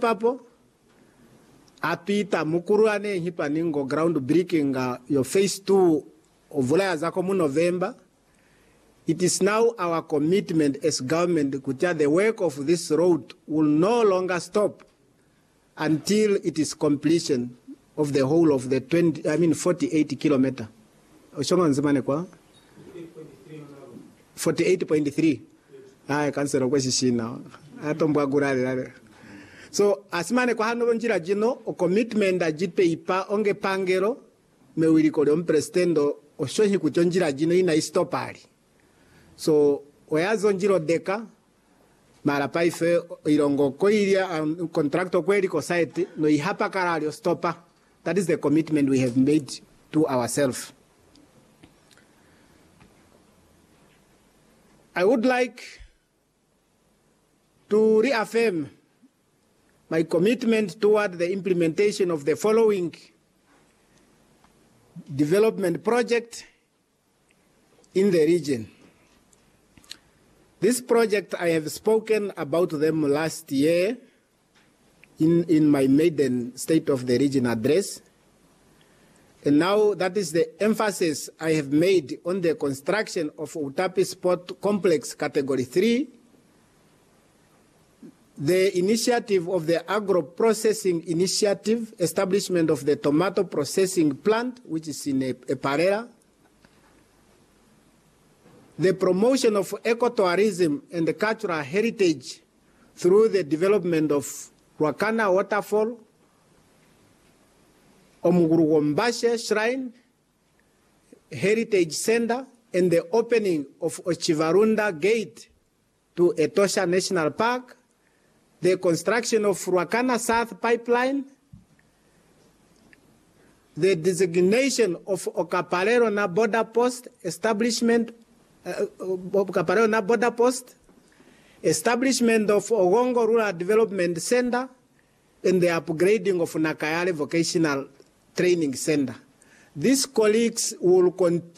papo apita mukuru ane hipa ningo ground breaking your phase 2 of Vulaya Zako mu November. It is now our commitment as government that the work of this road will no longer stop until it is completion of the whole of the 48 kilometer. 48.3. I can't say now. So asimane kwa hano njira jino o commitment da jitpe ipa onge pangero me wiriko de presidendo o shohi kuchonjira jino ina istopari. So oyazo njiro deka mara paife irongo koiria contracto kweli ko site no ihapa karario stopa. That is the commitment we have made to ourselves. I would like to reaffirm my commitment toward the implementation of the following development project in the region. This project, I have spoken about them last year in my maiden State of the Region address. And now that is the emphasis I have made on the construction of Utapi Sport Complex Category 3, the initiative of the agro-processing initiative, establishment of the tomato processing plant, which is in Parera, the promotion of ecotourism and the cultural heritage through the development of Ruakana Waterfall, Omugurugombashe Shrine, Heritage Center, and the opening of Ochivarunda Gate to Etosha National Park, the construction of Ruakana South Pipeline, the designation of Okaparero na border post establishment, Okaparero na border post, establishment of Ogongo Rural Development Center, and the upgrading of Nakayale Vocational Training Center. These colleagues will,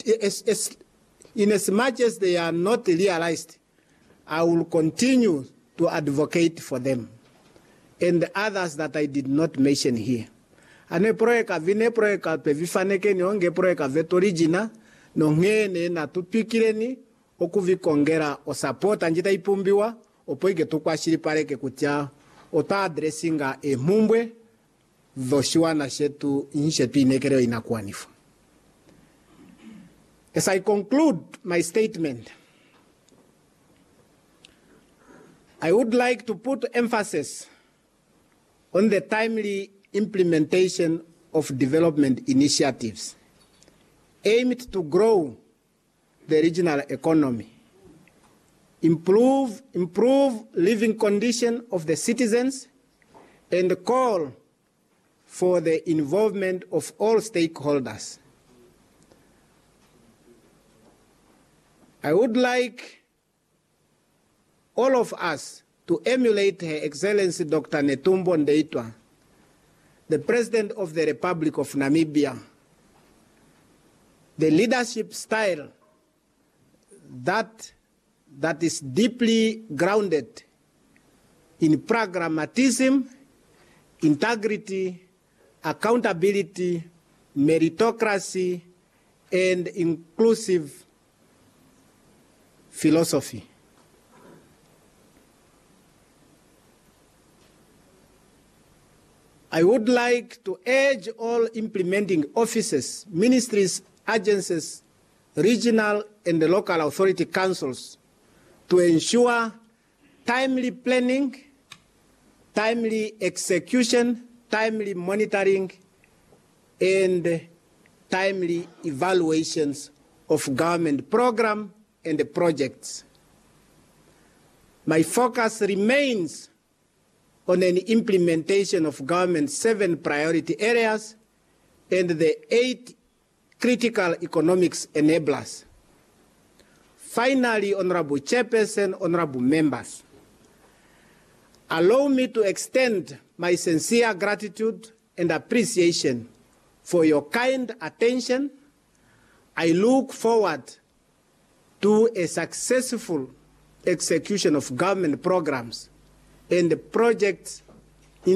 in as much as they are not realized, I will continue to advocate for them and others that I did not mention here. Ane proeka vine proeka pe vifaneke ni onge proeka vetorigina no ngene na tupikireni okuvikongera o support anjita ipumbiwa opoige tukwashiri pareke kutia ota addressinga emumbwe dhoshiwana shetu inshetu inekere inakuanifu. As I conclude my statement, I would like to put emphasis on the timely implementation of development initiatives aimed to grow the regional economy, improve living conditions of the citizens, and call for the involvement of all stakeholders. I would like all of us to emulate Her Excellency Dr. Netumbo Ndeitwa, the President of the Republic of Namibia, the leadership style that is deeply grounded in pragmatism, integrity, accountability, meritocracy, and inclusive philosophy. I would like to urge all implementing offices, ministries, agencies, regional and the local authority councils to ensure timely planning, timely execution, timely monitoring, and timely evaluations of government program and the projects. My focus remains on an implementation of government's 7 priority areas and the 8 critical economics enablers. Finally, Honorable Chairperson, Honorable Members, allow me to extend my sincere gratitude and appreciation for your kind attention. I look forward to a successful execution of government programs and the projects